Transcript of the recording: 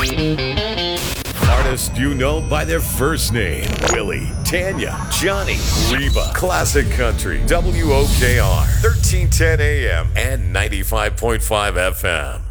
Artists you know by their first name: Willie, Tanya, Johnny, Reba. Classic Country, WOKR, 1310 AM and 95.5 FM.